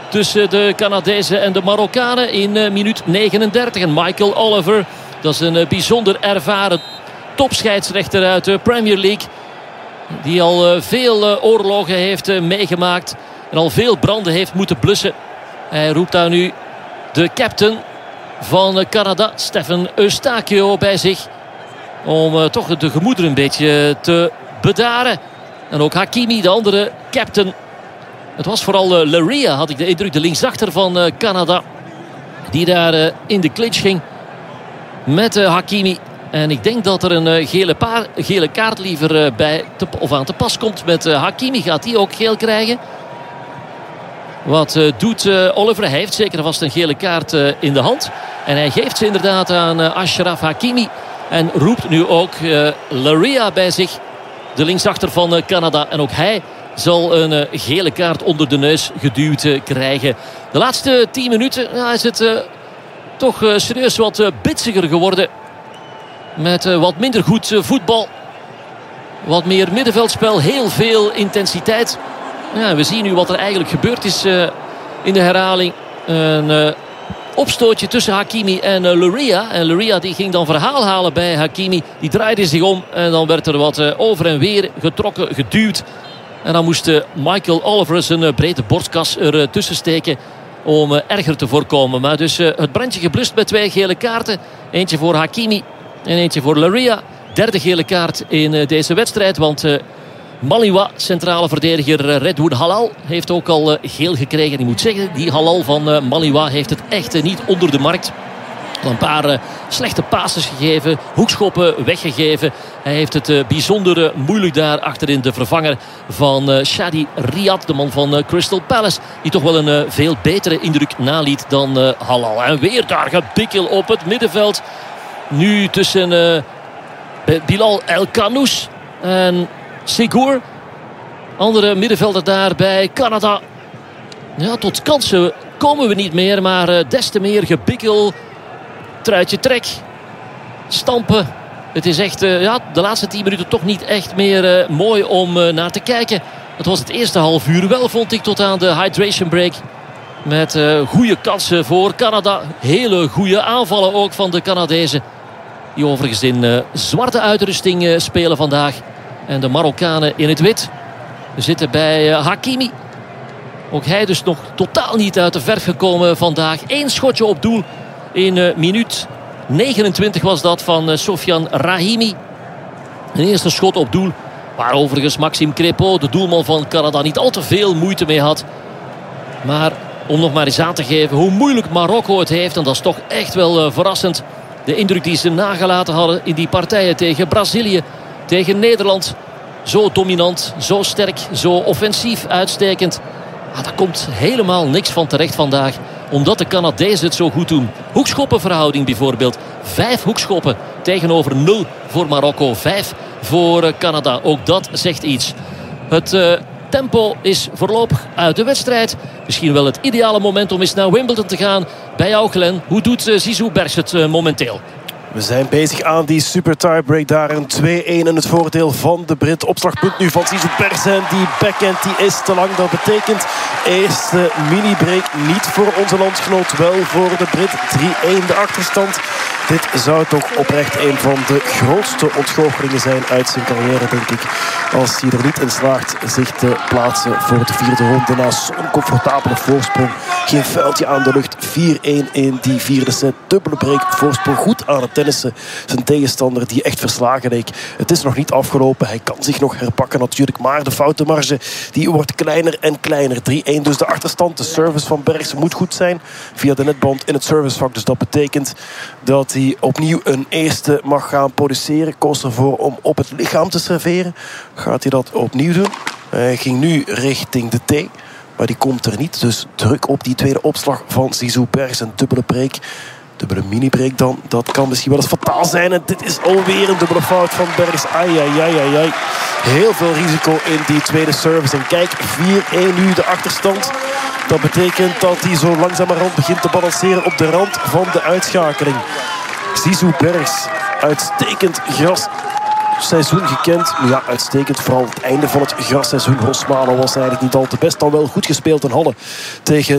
tussen de Canadezen en de Marokkanen in minuut 39. En Michael Oliver, dat is een bijzonder ervaren topscheidsrechter uit de Premier League. Die al veel oorlogen heeft meegemaakt. En al veel branden heeft moeten blussen. Hij roept daar nu de captain van Canada, Stephen Eustachio, bij zich. Om toch de gemoederen een beetje te bedaren. En ook Hakimi, de andere captain. Het was vooral Laryea, had ik de indruk, de linksachter van Canada. Die daar in de clinch ging met Hakimi. En ik denk dat er een gele kaart liever aan te pas komt met Hakimi. Gaat hij ook geel krijgen? Wat doet Oliver? Hij heeft zeker vast een gele kaart in de hand. En hij geeft ze inderdaad aan Achraf Hakimi. En roept nu ook Laryea bij zich. De linksachter van Canada. En ook hij zal een gele kaart onder de neus geduwd krijgen. De laatste 10 minuten is het toch serieus wat bitsiger geworden. Met wat minder goed voetbal. Wat meer middenveldspel. Heel veel intensiteit. Ja, we zien nu wat er eigenlijk gebeurd is in de herhaling. Een opstootje tussen Hakimi en Laryea. En Laryea die ging dan verhaal halen bij Hakimi. Die draaide zich om. En dan werd er wat over en weer getrokken, geduwd. En dan moest Michael Oliver zijn brede borstkas er tussen steken. Om erger te voorkomen. Maar dus het brandje geblust met 2 gele kaarten. Eentje voor Hakimi en eentje voor Laryea. Derde gele kaart in deze wedstrijd. Want Maliwa, centrale verdediger Redwood Halal, heeft ook al geel gekregen. Ik moet zeggen, die Halal van Maliwa heeft het echt niet onder de markt. Al een paar slechte passes gegeven. Hoekschoppen weggegeven. Hij heeft het bijzonder moeilijk daar achterin. De vervanger van Shadi Riyad, de man van Crystal Palace. Die toch wel een veel betere indruk naliet dan Halal. En weer daar gebikkel op het middenveld. Nu tussen Bilal El Kanous en Sigour. Andere middenvelder daar bij Canada. Ja, tot kansen komen we niet meer. Maar des te meer gebikkel. Truitje trek. Stampen. Het is echt de laatste 10 minuten toch niet echt meer mooi om naar te kijken. Het was het eerste half uur wel, vond ik, tot aan de hydration break. Met goede kansen voor Canada. Hele goede aanvallen ook van de Canadezen. Die overigens in zwarte uitrusting spelen vandaag. En de Marokkanen in het wit. We zitten bij Hakimi. Ook hij dus nog totaal niet uit de verf gekomen vandaag. 1 schotje op doel in minuut 29 was dat van Sofiane Rahimi. Een eerste schot op doel. Waar overigens Maxime Crépeau, de doelman van Canada, niet al te veel moeite mee had. Maar om nog maar eens aan te geven hoe moeilijk Marokko het heeft. En dat is toch echt wel verrassend. De indruk die ze nagelaten hadden in die partijen tegen Brazilië, tegen Nederland. Zo dominant, zo sterk, zo offensief, uitstekend. Daar komt helemaal niks van terecht vandaag. Omdat de Canadezen het zo goed doen. Hoekschoppenverhouding bijvoorbeeld. 5 hoekschoppen tegenover 0 voor Marokko. 5 voor Canada. Ook dat zegt iets. Het tempo is voorlopig uit de wedstrijd. Misschien wel het ideale moment om eens naar Wimbledon te gaan. Bij jou, Glenn. Hoe doet Zizou Bergs het momenteel? We zijn bezig aan die super tiebreak. Daar een 2-1 in het voordeel van de Brit. Opslagpunt nu van Zizou Bergs. En die backhand die is te lang. Dat betekent eerste mini-break niet voor onze landsgenoot. Wel voor de Brit. 3-1 de achterstand. Dit zou toch oprecht een van de grootste ontgoochelingen zijn uit zijn carrière, denk ik. Als hij er niet in slaagt zich te plaatsen voor de 4e ronde. Na zo'n comfortabele voorsprong. Geen vuiltje aan de lucht. 4-1 in die 4e set. Dubbele break. Voorsprong goed aan het tennissen. Zijn tegenstander die echt verslagen leek. Het is nog niet afgelopen. Hij kan zich nog herpakken natuurlijk. Maar de foutenmarge die wordt kleiner en kleiner. 3-1 dus de achterstand. De service van Bergs moet goed zijn. Via de netband in het servicevak. Dus dat betekent dat hij opnieuw een eerste mag gaan produceren. Koos ervoor om op het lichaam te serveren. Gaat hij dat opnieuw doen? Hij ging nu richting de T. Maar die komt er niet. Dus druk op die tweede opslag van Zizou Bergs. Een dubbele break. Dubbele mini-break dan. Dat kan misschien wel eens fataal zijn. En dit is alweer een dubbele fout van Bergs. Ai. Heel veel risico in die tweede service. En kijk, 4-1 nu de achterstand. Dat betekent dat hij zo langzamerhand begint te balanceren op de rand van de uitschakeling. Zizou Bergs, uitstekend grasseizoen gekend. Ja, uitstekend. Vooral het einde van het grasseizoen. Rosmalen was eigenlijk niet al te best. Dan wel goed gespeeld in Halle tegen